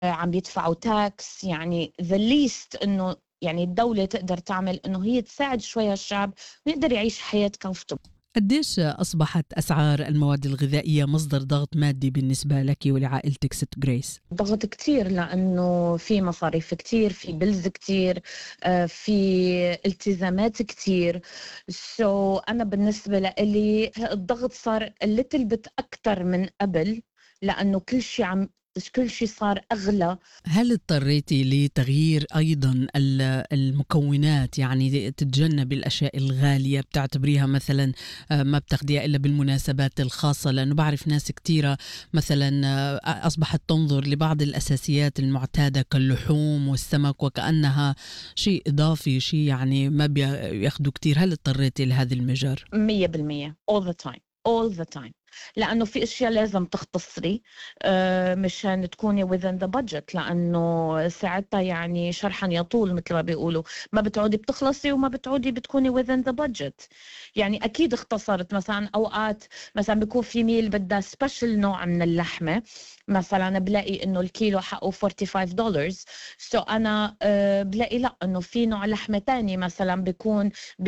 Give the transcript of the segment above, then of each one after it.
عم يدفعوا تاكس. يعني the least إنه يعني الدولة تقدر تعمل إنه هي تساعد شوية الشعب ويقدر يعيش حياة comfortable. قديش أصبحت أسعار المواد الغذائية مصدر ضغط مادي بالنسبة لك ولعائلتك ست جريس؟ ضغط كتير لأنه في مصاريف كتير، في بلز كتير، في التزامات كتير. أنا بالنسبة لي الضغط صار little bit أكتر من قبل، لأنه كل شيء صار أغلى. هل اضطريتي لتغيير أيضا المكونات، يعني تتجنب الأشياء الغالية بتعتبريها مثلا ما بتاخديها إلا بالمناسبات الخاصة؟ لأنه بعرف ناس كتيرة مثلا أصبحت تنظر لبعض الأساسيات المعتادة كاللحوم والسمك وكأنها شيء إضافي، شيء يعني ما بياخدوا كتير. هل اضطريتي لهذا المجال؟ 100% all the time all the time، لأنه في أشياء لازم تختصري مشان تكوني within the budget، لأنه ساعتها يعني شرحا يطول مثل ما بيقولوا، ما بتعودي بتخلصي وما بتعودي بتكوني within the budget. يعني أكيد اختصرت. مثلا أوقات مثلا بيكون في ميل بدها سبيشل نوع من اللحمة، مثلا بلاقي إنه الكيلو حقه $45، أنا بلاقي لا إنه في نوع لحمة تاني مثلا بيكون ب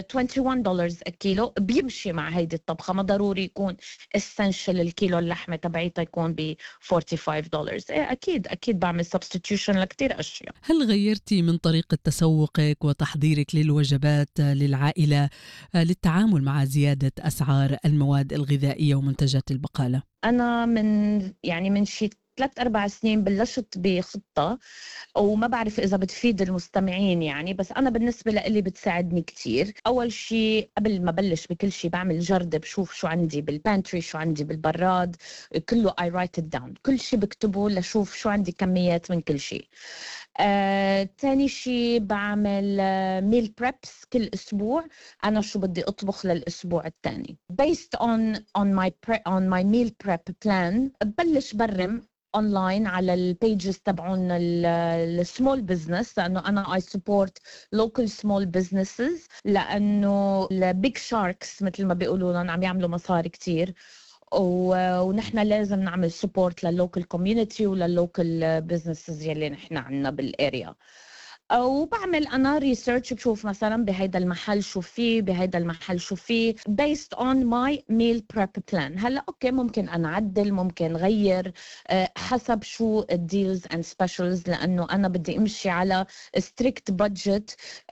$21 الكيلو، بيمشي مع هيدي الطبخة. ما ضروري يكون essential الكيلو اللحمة تبعيتها يكون ب $45. أكيد بعمل substitution لكتير أشياء. هل غيرتي من طريقة تسوقك وتحضيرك للوجبات للعائلة للتعامل مع زيادة أسعار المواد الغذائية ومنتجات البقالة؟ أنا من شي 3-4 سنين بلشت بخطة، وما بعرف إذا بتفيد المستمعين يعني، بس أنا بالنسبة لي بتساعدني كتير. أول شيء قبل ما بلش بكل شيء بعمل جردة، بشوف شو عندي بالبانتري، شو عندي بالبراد، كله I write it down، كل شيء بكتبه لشوف شو عندي كميات من كل شيء. تاني شيء بعمل ميل بريبس كل أسبوع، أنا شو بدي أطبخ للأسبوع التاني based on my meal prep plan. ببلش برم اونلاين على البيجز تبعون السمول بزنس، لانه انا I support local small businesses، لانه البيج شاركس مثل ما بيقولوا لهم عم يعملوا مصاري كتير، ونحن لازم نعمل سبورت لللوكال كوميونتي ولللوكال بزنسز يلي نحن عنا بالاريا. وبعمل انا ريسيرش، بشوف مثلا بهيدا المحل شو فيه، بهيدا المحل شو فيه based on my meal prep plan. هلا اوكي ممكن انا اعدل، ممكن غير حسب شو الديلز اند سبيشالز، لانه انا بدي امشي على strict budget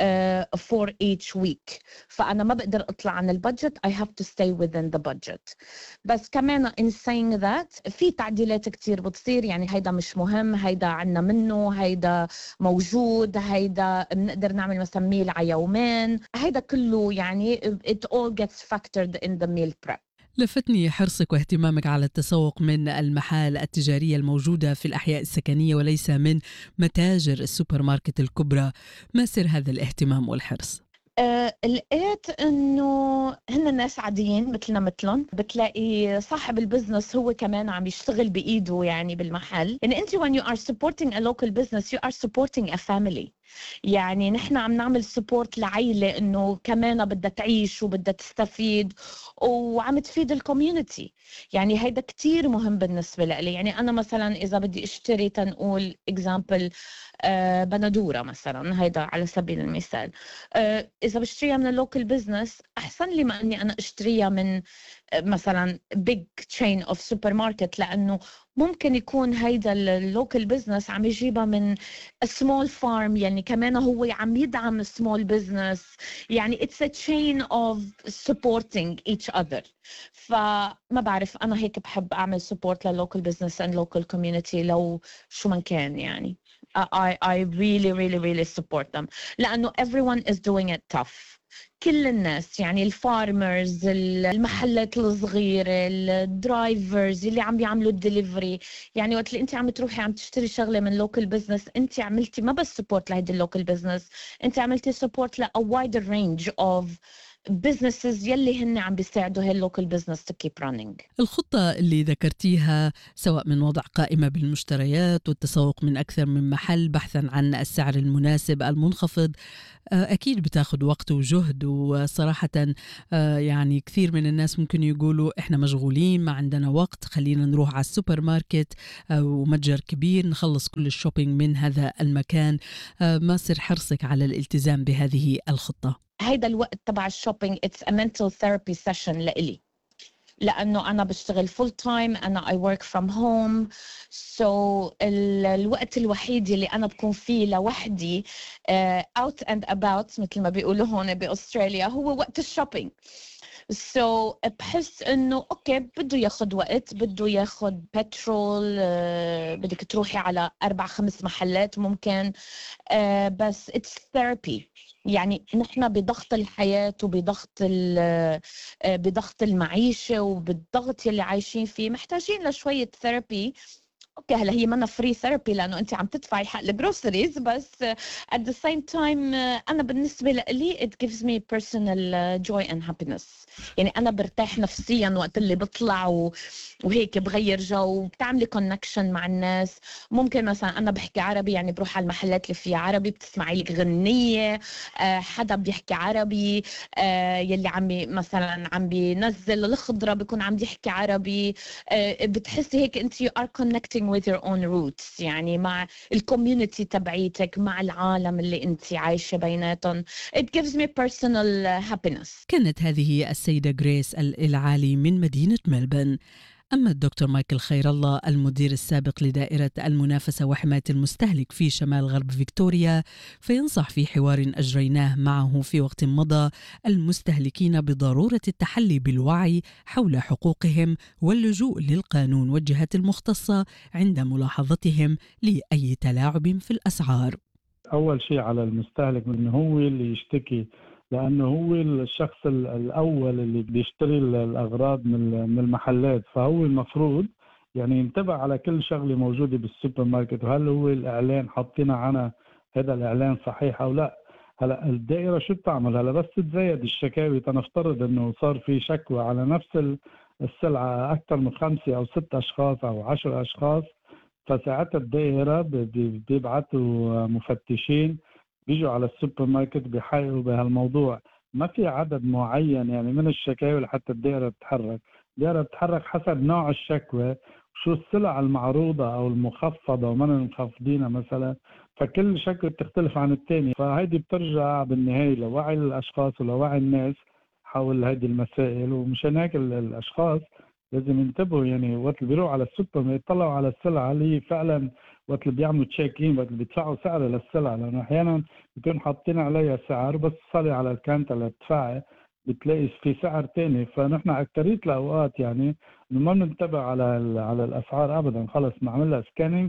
for each week، فانا ما بقدر اطلع عن البادجت. I have to stay within the budget. بس كمان in saying that في تعديلات كتير بتصير، يعني هيدا مش مهم، هيدا عنا منه، هيدا موجود، هيدا بنقدر نعمل مثلا ميل على يومين، هيدا كله يعني it all gets factored in the meal prep. لفتني حرصك واهتمامك على التسوق من المحال التجارية الموجودة في الأحياء السكنية وليس من متاجر السوبر ماركت الكبرى. ما سر هذا الاهتمام والحرص؟ لقيت انه هن ناس عاديين مثلنا مثلهم، بتلاقي صاحب البزنس هو كمان عم يشتغل بايده يعني بالمحل. يعني انت when you are supporting a local business you are supporting a family. يعني نحن عم نعمل سبورت لعيلة انه كمان بدها تعيش وبدها تستفيد وعم تفيد الكوميونتي. يعني هيدا كتير مهم بالنسبة لي. يعني انا مثلا اذا بدي اشتري تنقول example بندورة مثلا، هيدا على سبيل المثال، إذا بشتريها من اللوكل بزنس أحسن لي ما أني أنا أشتريها من مثلا big chain of supermarket، لأنه ممكن يكون هيدا اللوكل بزنس عم يجيبها من a small farm، يعني كمان هو عم يدعم small business. يعني it's a chain of supporting each other. فما بعرف، أنا هيك بحب أعمل support للlocal business and local community لو شو من كان يعني. I really support them، لأنه everyone is doing it tough. كل الناس يعني الفارمرز، المحلات الصغيرة، الدرايفرز اللي عم بيعملوا الدليفري. يعني وقت اللي انت عم تروحي عم تشتري شغلة من لوكال بزنس، انت عملتي ما بس سبورت لهيدي اللوكال بزنس، انت عملتي سبورت ل a wider range of businesses يلي هن عم بيساعدوا هاي local business to keep running. الخطة اللي ذكرتيها سواء من وضع قائمة بالمشتريات والتسوق من أكثر من محل بحثا عن السعر المناسب المنخفض، أكيد بتاخد وقت وجهد. وصراحة يعني كثير من الناس ممكن يقولوا إحنا مشغولين ما عندنا وقت، خلينا نروح على السوبر ماركت ومتجر كبير نخلص كل الشوبينج من هذا المكان. ما سر حرصك على الالتزام بهذه الخطة؟ هيدا الوقت تبع الشوبينج it's a mental therapy session لإلي، لأنه أنا بشتغل full time، أنا I work from home. so الوقت الوحيد اللي أنا بكون فيه لوحدي out and about مثل ما بيقولوا هون بأستراليا هو وقت الشوبينج. so بحس إنه أوكي بده ياخد وقت، بده ياخد بترول، بدك تروحي على 4-5 محلات ممكن، بس it's therapy. يعني نحن بضغط الحياة وبضغط بضغط المعيشة وبالضغط يلي عايشين فيه محتاجين لشوية ثيرابي. اوكي هلا هي منا فري ثيرابي لانه انت عم تدفعي حق الجروسريز، بس at the same time انا بالنسبه لي it gives me personal joy and happiness. يعني انا برتاح نفسيا وقت اللي بطلع وهيك بغير جو، بتعملي كونكشن مع الناس. ممكن مثلا انا بحكي عربي، يعني بروح على المحلات اللي فيها عربي بتسمعي لك غنيه، حدا بيحكي عربي، يلي مثلا عم بينزل الخضره بيكون عم يحكي عربي، بتحسي هيك انت you are connecting with your own roots، يعني مع الكوميونتي تبعيتك، مع العالم اللي انت عايشه بيناتهم. it gives me personal happiness. كانت هذه السيدة غريس العالي من مدينة ملبن. أما الدكتور مايكل خير الله المدير السابق لدائرة المنافسة وحماية المستهلك في شمال غرب فيكتوريا، فينصح في حوار أجريناه معه في وقت مضى المستهلكين بضرورة التحلي بالوعي حول حقوقهم واللجوء للقانون والجهات المختصة عند ملاحظتهم لأي تلاعب في الأسعار. أول شيء على المستهلك إنه هو اللي يشتكي، لأنه هو الشخص الأول اللي بيشتري الأغراض من المحلات، فهو المفروض يعني ينتبه على كل شغلة موجودة بالسوبر ماركت، وهل هو الإعلان حاطين عنها هذا الإعلان صحيح أو لا. هلا الدائرة شو بتعمل؟ هلا بس تتزايد الشكاوي، تنفترض إنه صار في شكوى على نفس السلعة أكثر من 5 أو 6 أشخاص أو 10 أشخاص، فساعتها الدائرة بيبعتوا مفتشين بيجوا على السوبر ماركت بيحققوا بهالموضوع. ما في عدد معين يعني من الشكاوي لحتى الدائرة تتحرك. الدائرة بتتحرك حسب نوع الشكوى، شو السلع المعروضة أو المخفضة ومن المخفضين مثلا، فكل شكوى بتختلف عن الثاني. فهيدي بترجع بالنهاية لوعي الأشخاص ولوعي الناس حول هذه المسائل. ومشان هيك الأشخاص لازم ينتبهوا، يعني وقت اللي بيروحوا على السوبر ما يطلعوا على السلعة اللي فعلا وقت اللي بيعملوا تشيك ان، وقت اللي بيدفعوا سعر للسلعة، لأنه أحيانا بيكون حاطين عليها سعر بس تصلي على الكانتا لتدفعي بتلاقي في سعر تاني. فنحن أكترية الأوقات يعني ما بننتبه على الأسعار أبدا، خلص بنعمل لها سكانينج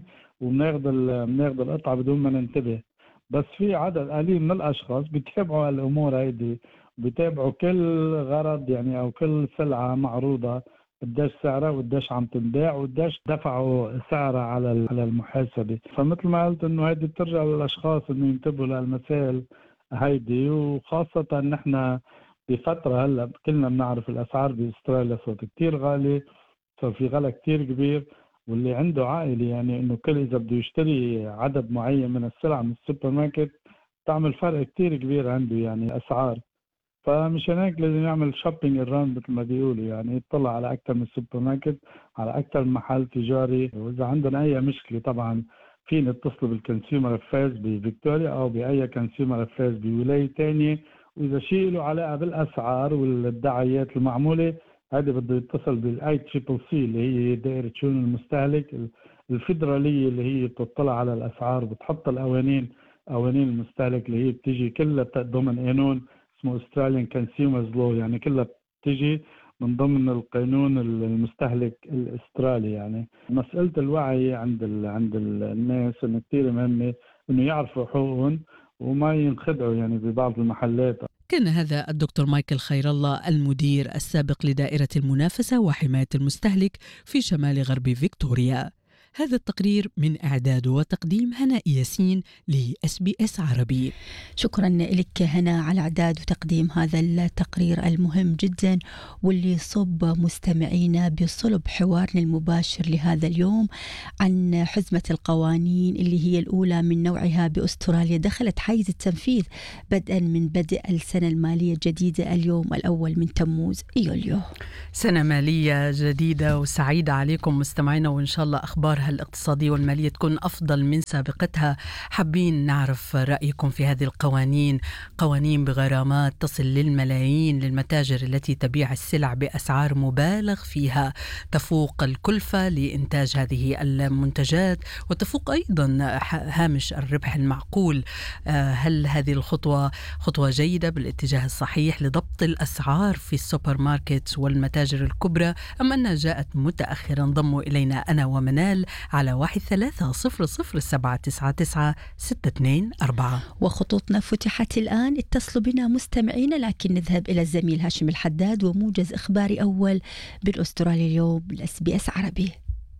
وبناخذ القطعة بدون ما ننتبه. بس في عدد قليل من الأشخاص بيتابعوا الأمور هيدي، بيتابعوا كل غرض يعني أو كل سلعة معروضة قديش سعرها وقديش عم تنباع وقديش دفعوا سعرها على المحاسبة. فمثل ما قلت انه هيدي بترجع للاشخاص انه ينتبهوا للمسائل هيدي. وخاصة نحن بفترة هلا كلنا بنعرف الاسعار باستراليا صارت كتير غالية، صار في غلا كتير كبير، واللي عنده عائلة يعني انه كل اذا بده يشتري عدد معين من السلع من السوبر ماركت تعمل فرق كتير كبير عنده يعني اسعار. فمشان هيك لازم يعمل شوبينج اراوند مثل ما بيقولوا، يعني يطلع على اكثر من سوبر ماركت، على اكثر من محل تجاري. واذا عندهم اي مشكله طبعا فين يتصلوا بالكونسيومر افيرز بفيكتوريا او باي كونسيومر افيرز بولايه ثانيه. واذا شيء له علاقه بالاسعار والدعايات المعموله هذا بده يتصل بالاي تريبل سي اللي هي دائره شؤون المستهلك الفيدراليه، اللي هي بتطلع على الاسعار وبتحط قوانين المستهلك اللي هي بتيجي كلها ضمن قانون اسمه Australian Consumers Law، يعني كلها بتجي من ضمن القانون المستهلك الاسترالي. يعني مسألة الوعي عند الناس انه كثير مهمة انه يعرفوا حقوقهم وما ينخدعوا يعني ببعض المحلات. كان هذا الدكتور مايكل خير الله المدير السابق لدائرة المنافسة وحماية المستهلك في شمال غرب فيكتوريا. هذا التقرير من إعداد وتقديم هناء ياسين لSBS عربي. شكرا لك هنا على إعداد وتقديم هذا التقرير المهم جدا، واللي يصب مستمعينا بصلب حوارنا المباشر لهذا اليوم عن حزمة القوانين اللي هي الأولى من نوعها بأستراليا، دخلت حيز التنفيذ بدءا من بدء السنة المالية الجديدة اليوم الأول من تموز يوليو. سنة مالية جديدة وسعيدة عليكم مستمعينا، وإن شاء الله أخبارها الاقتصادية والمالية تكون أفضل من سابقتها. حابين نعرف رأيكم في هذه القوانين، قوانين بغرامات تصل للملايين للمتاجر التي تبيع السلع بأسعار مبالغ فيها، تفوق الكلفة لإنتاج هذه المنتجات وتفوق أيضا هامش الربح المعقول. هل هذه الخطوة خطوة جيدة بالاتجاه الصحيح لضبط الأسعار في السوبر ماركت والمتاجر الكبرى، أم أنها جاءت متأخرا؟ انضموا إلينا أنا ومنال على 1300799624. وخطوطنا فتحت الآن، اتصلوا بنا مستمعين، لكن نذهب إلى الزميل هاشم الحداد وموجز إخباري أول بالأستراليا اليوم بالSBS عربي.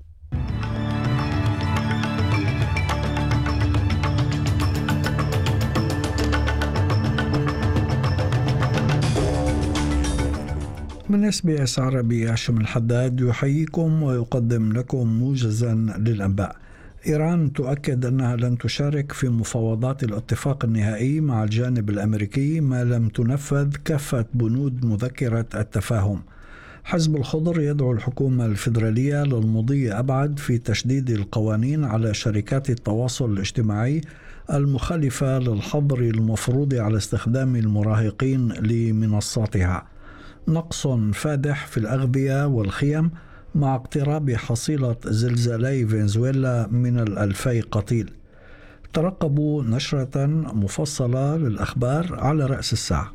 من SBS عربي هاشم الحداد يحييكم ويقدم لكم موجزا للأنباء. إيران تؤكد أنها لن تشارك في مفاوضات الاتفاق النهائي مع الجانب الأمريكي ما لم تنفذ كافة بنود مذكرة التفاهم. حزب الخضر يدعو الحكومة الفيدرالية للمضي أبعد في تشديد القوانين على شركات التواصل الاجتماعي المخالفة للحظر المفروض على استخدام المراهقين لمنصاتها. نقص فادح في الأغذية والخيم مع اقتراب حصيلة زلزالي فنزويلا من 2000 قتيل. ترقبوا نشرة مفصلة للأخبار على رأس الساعة.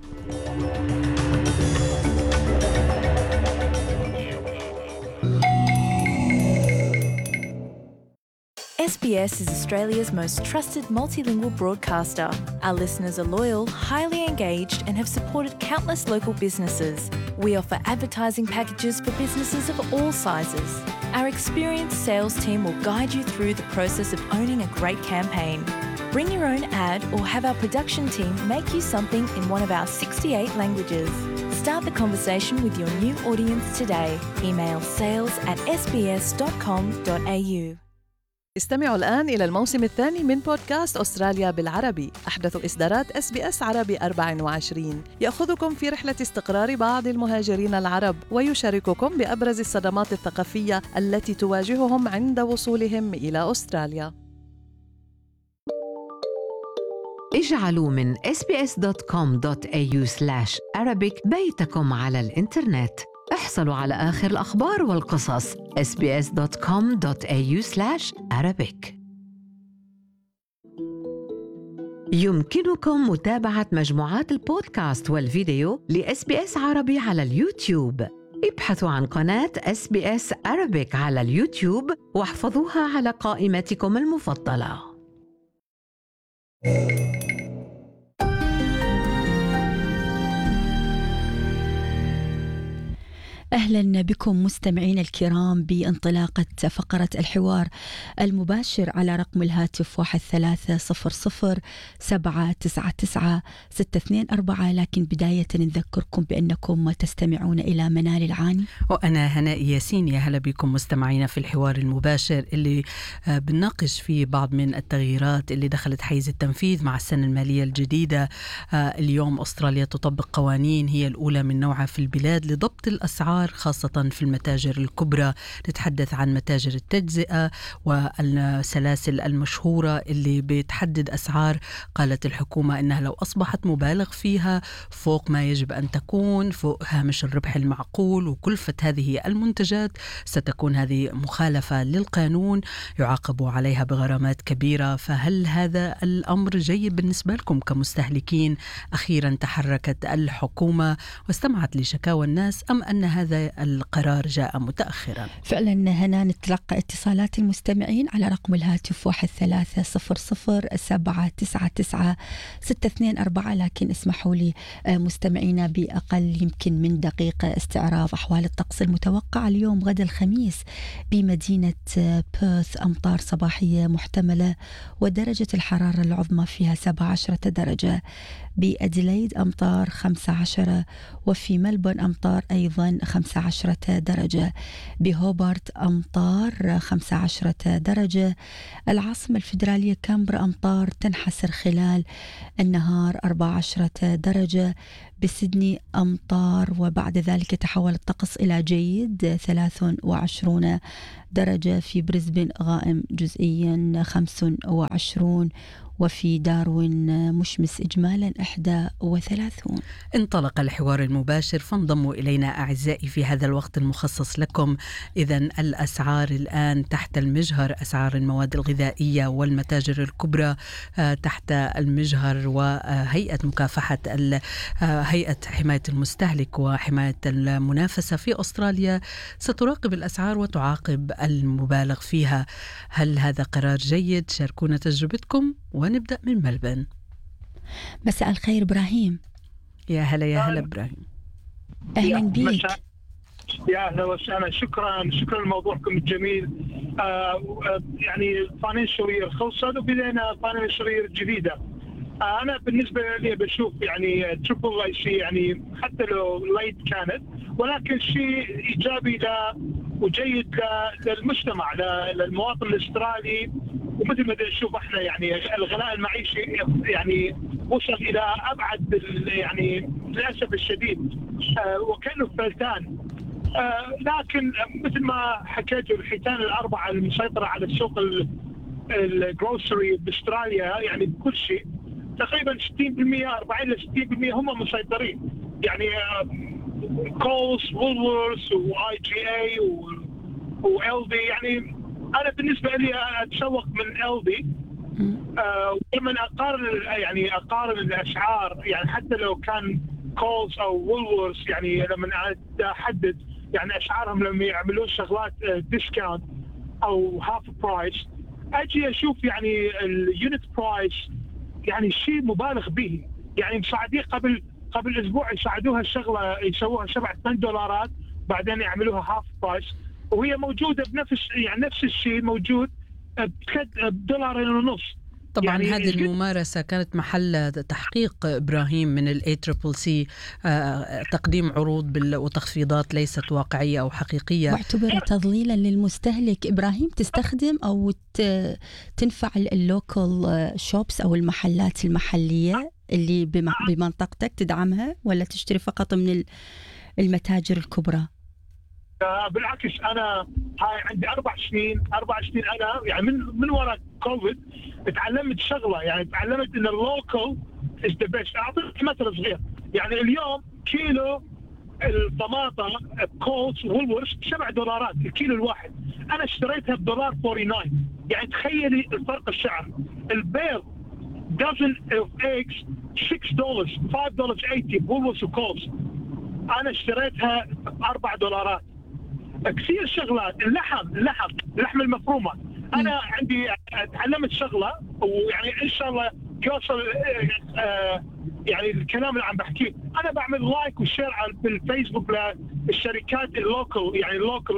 SBS is Australia's most trusted multilingual broadcaster. Our listeners are loyal, highly engaged, and have supported countless local businesses. We offer advertising packages for businesses of all sizes. Our experienced sales team will guide you through the process of owning a great campaign. Bring your own ad or have our production team make you something in one of our 68 languages. Start the conversation with your new audience today. Email sales@sbs.com.au. استمعوا الآن إلى الموسم الثاني من بودكاست أستراليا بالعربي، أحدث إصدارات SBS عربي 24، يأخذكم في رحلة استقرار بعض المهاجرين العرب ويشارككم بأبرز الصدمات الثقافية التي تواجههم عند وصولهم إلى أستراليا. اجعلوا من sbs.com.au/arabic بيتكم على الإنترنت. احصلوا على آخر الأخبار والقصص. sbs.com.au/arabic. يمكنكم متابعة مجموعات البودكاست والفيديو لSBS عربي على اليوتيوب. ابحثوا عن قناة SBS Arabic على اليوتيوب واحفظوها على قائمتكم المفضلة. أهلا بكم مستمعين الكرام بانطلاقة فقرة الحوار المباشر على رقم الهاتف 1300799624. لكن بداية نذكركم بأنكم تستمعون إلى منال العاني وأنا هناء ياسين. يا هلا بكم مستمعينا في الحوار المباشر اللي بنناقش فيه بعض من التغييرات اللي دخلت حيز التنفيذ مع السنة المالية الجديدة. اليوم أستراليا تطبق قوانين هي الأولى من نوعها في البلاد لضبط الأسعار خاصة في المتاجر الكبرى. نتحدث عن متاجر التجزئة والسلاسل المشهورة اللي بتحدد أسعار قالت الحكومة إنها لو أصبحت مبالغ فيها فوق ما يجب أن تكون، فوق هامش الربح المعقول وكلفة هذه المنتجات، ستكون هذه مخالفة للقانون يعاقب عليها بغرامات كبيرة. فهل هذا الأمر جيد بالنسبة لكم كمستهلكين؟ أخيرا تحركت الحكومة واستمعت لشكاوى الناس، أم أن هذا هذا القرار جاء متأخرا. فعلا هنا نتلقى اتصالات المستمعين على رقم الهاتف 1300-799-624. لكن اسمحوا لي مستمعينا بأقل يمكن من دقيقة استعراض أحوال الطقس المتوقع اليوم غدا الخميس. بمدينة بيرث أمطار صباحية محتملة ودرجة الحرارة العظمى فيها 17 درجة. بأديلايد أمطار 15، وفي ملبورن أمطار أيضا 15 درجة. بهوبارت أمطار 15 درجة. العاصمة الفيدرالية كامبرا أمطار تنحسر خلال النهار 14 درجة. بسيدني أمطار وبعد ذلك تحول الطقس إلى جيد 23 درجة. في بريسبن غائم جزئيا 25، وفي داروين مشمس إجمالا 31. انطلق الحوار المباشر، فانضموا إلينا أعزائي في هذا الوقت المخصص لكم. إذن الأسعار الآن تحت المجهر، أسعار المواد الغذائية والمتاجر الكبرى تحت المجهر، وهيئة مكافحة هيئة حماية المستهلك وحماية المنافسة في أستراليا ستراقب الأسعار وتعاقب المبالغ فيها. هل هذا قرار جيد؟ شاركونا تجربتكم ونبدأ من ملبن. مساء الخير إبراهيم. يا هلا إبراهيم، أهلا بيك. يا أهلا وسهلا. شكرا لموضوعكم الجميل. يعني فاينانشال يير خلصت وبدينا فاينانشال يير جديدة. أنا بالنسبة لي بشوف يعني تريبل اي شيء، يعني حتى لو لايت كانت، ولكن شيء إيجابي وجيد للمجتمع، للمواطن الأسترالي. ومثل ما نشوف احنا يعني الغلاء المعيشي يعني وصل الى ابعد يعني للاسف الشديد وكانه فلتان. لكن مثل ما حكيتوا الحيتان الاربعه المسيطره على السوق الجروسري باستراليا، يعني بكل شيء تقريبا 60%، 40 ل 60% هم مسيطرين. يعني كولز، وولورث، واي جي اي وال دي. يعني أنا بالنسبة لي أتسوق من LD. ولما أقارن الأسعار، يعني حتى لو كان كولز أو وولورث، يعني لما أحدد يعني أسعارهم لما يعملون شغلات ديسكاونت أو هاف برايس، أجي أشوف يعني اليونت برايس يعني شيء مبالغ به. يعني مساعدين قبل أسبوع يساعدوها الشغلة يسووها $7 بعدين يعملوها هاف برايس، وهي موجودة نفس الشيء موجود $2.50. طبعا يعني هذه الممارسة كانت محل تحقيق إبراهيم من ACCC، تقديم عروض وتخفيضات ليست واقعية أو حقيقية، واعتبرها تضليلا للمستهلك. إبراهيم، تستخدم أو تنفع اللوكال شوبس أو المحلات المحلية اللي بمنطقتك، تدعمها ولا تشتري فقط من المتاجر الكبرى؟ بالعكس، انا هاي عندي 4 سنين انا يعني من وراء كوفيد تعلمت شغله، يعني تعلمت ان اللوكل از ذا بيست. اعطيك مثل صغير، يعني اليوم كيلو الطماطم بكولز وولورث $7 الكيلو الواحد، انا اشتريتها $1.49. يعني تخيلي الفرق السعر. البيض dozen of eggs $6، $5.80 بولورث وكولز، انا اشتريتها $4. كثير شغلات. اللحم المفرومه، انا عندي تعلمت شغله، ويعني ان شاء الله يوصل يعني الكلام اللي عم بحكيه. انا بعمل لايك وشير بالفيسبوك للشركات اللوكل، يعني اللوكل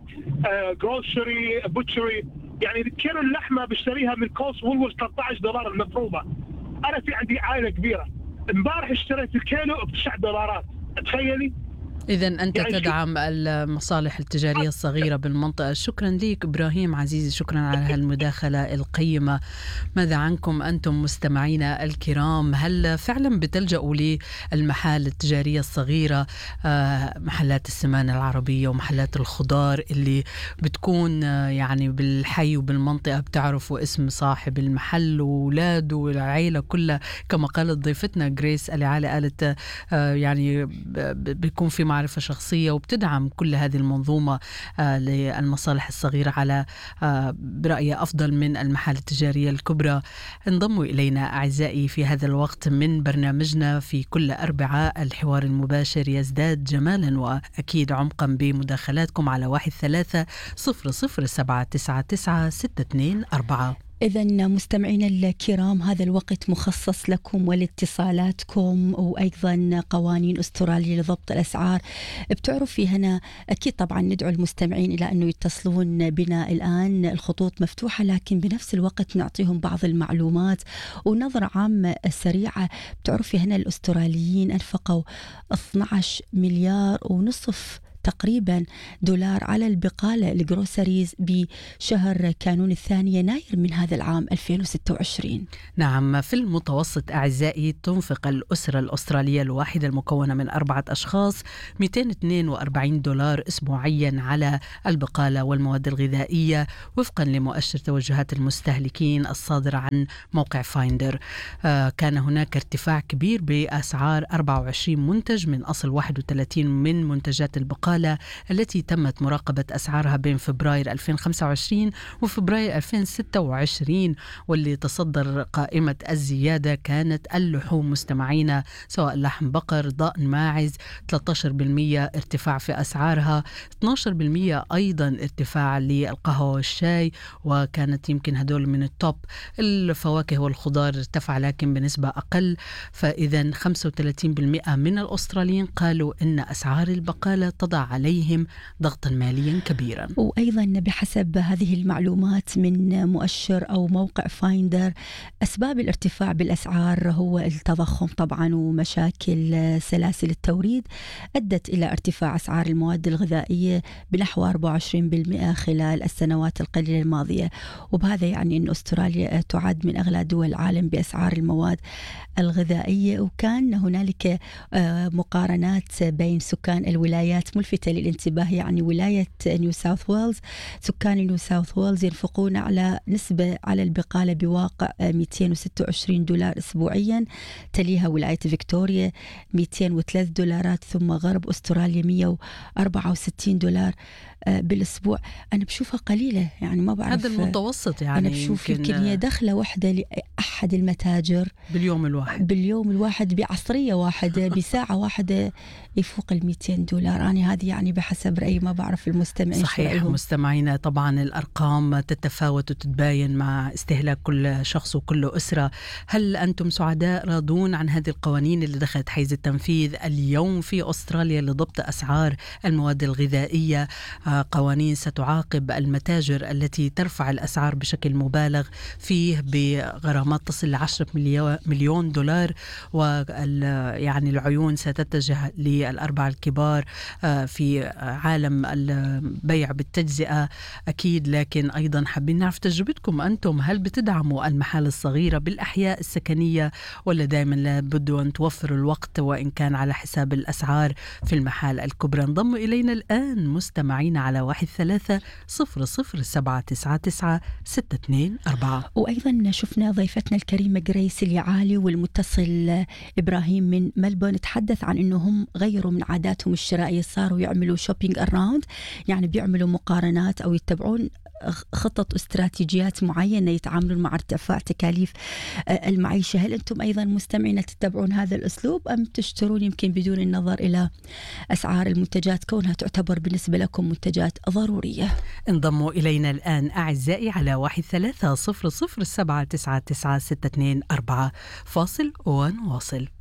جروسري بوتشري. يعني كيلو اللحمه بشتريها من كولز وولورث $13 المفرومه. انا في عندي عائله كبيره، امبارح اشتريت الكيلو ب$9. تخيلي. إذن أنت تدعم المصالح التجارية الصغيرة بالمنطقة. شكرا لك إبراهيم عزيزي، شكرا على هالمداخلة القيمة. ماذا عنكم أنتم مستمعينا الكرام؟ هل فعلا بتلجأوا للمحال التجارية الصغيرة، محلات السمانة العربية ومحلات الخضار اللي بتكون يعني بالحي وبالمنطقة، بتعرفوا اسم صاحب المحل وولاده والعائلة كلها، كما قالت ضيفتنا غريس اللي قالت يعني بيكون في معرفة شخصية وبتدعم كل هذه المنظومة للمصالح الصغيرة على برأيي أفضل من المحال التجارية الكبرى. انضموا إلينا أعزائي في هذا الوقت من برنامجنا في كل أربعاء. الحوار المباشر يزداد جمالا وأكيد عمقا بمداخلاتكم على 130079996224. إذا مستمعينا الكرام، هذا الوقت مخصص لكم ولاتصالاتكم، وأيضا قوانين أسترالية لضبط الأسعار. بتعرف في هنا أكيد طبعا ندعو المستمعين إلى أنه يتصلون بنا الآن، الخطوط مفتوحة، لكن بنفس الوقت نعطيهم بعض المعلومات ونظرة عامة سريعة. بتعرف في هنا الأستراليين أنفقوا 12 مليار ونصف تقريبا دولار على البقالة الجروسريز بشهر كانون الثاني يناير من هذا العام 2026. نعم، في المتوسط أعزائي تنفق الأسرة الأسترالية الواحدة المكونة من 4 أشخاص 242 دولار أسبوعيا على البقالة والمواد الغذائية وفقا لمؤشر توجهات المستهلكين الصادر عن موقع فايندر. كان هناك ارتفاع كبير بأسعار 24 منتج من أصل 31 من منتجات البقالة التي تمت مراقبة أسعارها بين فبراير 2025 وفبراير 2026، واللي تصدر قائمة الزيادة كانت اللحوم مستمعينا، سواء لحم بقر، ضأن، ماعز، 13% ارتفاع في أسعارها، 12% أيضا ارتفاع للقهوة والشاي، وكانت يمكن هدول من التوب. الفواكه والخضار ارتفع لكن بنسبة أقل. فإذا 35% من الأستراليين قالوا إن أسعار البقالة تضع عليهم ضغطا ماليا كبيرا. وأيضا بحسب هذه المعلومات من مؤشر أو موقع فايندر، أسباب الارتفاع بالأسعار هو التضخم طبعا ومشاكل سلاسل التوريد أدت إلى ارتفاع أسعار المواد الغذائية بنحو 24% خلال السنوات القليلة الماضية. وبهذا يعني أن أستراليا تعد من أغلى دول العالم بأسعار المواد الغذائية. وكان هنالك مقارنات بين سكان الولايات ملفتة للانتباه، يعني ولاية نيو ساوث ويلز، سكان نيو ساوث ويلز ينفقون على نسبة على البقالة بواقع 226 دولار أسبوعيا، تليها ولاية فيكتوريا 203 دولارات، ثم غرب أستراليا 164 دولار بالأسبوع. أنا بشوفها قليلة، يعني ما بعرف، هذا المتوسط. يعني أنا بشوف يمكن هي دخلة واحدة لأحد المتاجر باليوم الواحد بعصرية واحدة بساعة واحدة يفوق 200 دولار. أنا هذه يعني بحسب رأيي، ما بعرف المستمعين. صحيح مستمعينا، طبعا الأرقام تتفاوت وتتباين مع استهلاك كل شخص وكل أسرة. هل أنتم سعداء راضون عن هذه القوانين اللي دخلت حيز التنفيذ اليوم في أستراليا لضبط أسعار المواد الغذائية؟ قوانين ستعاقب المتاجر التي ترفع الأسعار بشكل مبالغ فيه بغرامات تصل ل 10 مليون دولار. ويعني العيون ستتجه للأربعة الكبار في عالم البيع بالتجزئة أكيد، لكن أيضا حابين نعرف تجربتكم أنتم. هل بتدعموا المحال الصغيرة بالأحياء السكنية ولا دائما لابد أن توفروا الوقت وإن كان على حساب الأسعار في المحال الكبرى؟ انضموا إلينا الآن مستمعين على 130079996224. وأيضا شفنا ضيفتنا الكريمة جريس اليعالي والمتصل إبراهيم من ملبون تحدث عن أنهم غيروا من عاداتهم الشرائية، صاروا يعملوا شوبينج أراوند، يعني بيعملوا مقارنات أو يتبعون خطط واستراتيجيات معينة يتعاملون مع ارتفاع تكاليف المعيشة. هل أنتم أيضا مستمعين تتبعون هذا الأسلوب أم تشترون يمكن بدون النظر إلى أسعار المنتجات كونها تعتبر بالنسبة لكم منتجات ضرورية؟ انضموا إلينا الآن أعزائي على 130079996224. فاصل ونواصل.